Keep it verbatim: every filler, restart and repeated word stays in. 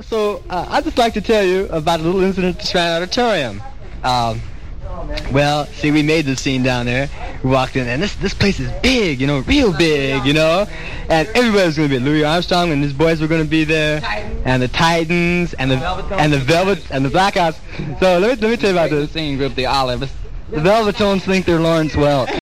So uh, I'd just like to tell you about a little incident at the Shrine Auditorium. Um, well, see, we made the scene down there. We walked in, and this this place is big, you know, real big, you know. And everybody was going to be Louis Armstrong, and his boys were going to be there, and the Titans, and the and the Velvet and the Blackouts. So let me let me tell you about this Singing group, the Olives. The Velvetones think they're Lawrence Welk.